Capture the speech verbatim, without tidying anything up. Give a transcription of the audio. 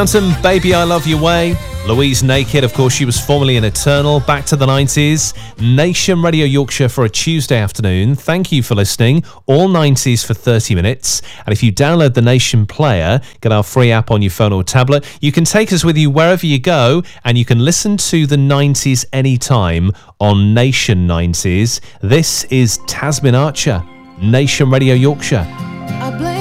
Fountain, Baby I Love Your Way. Louise Naked, of course, she was formerly in Eternal. Back to the nineties. Nation Radio Yorkshire for a Tuesday afternoon. Thank you for listening. All nineties for thirty minutes. And if you download the Nation Player, get our free app on your phone or tablet, you can take us with you wherever you go, and you can listen to the nineties anytime on Nation nineties. This is Tasmin Archer, Nation Radio Yorkshire.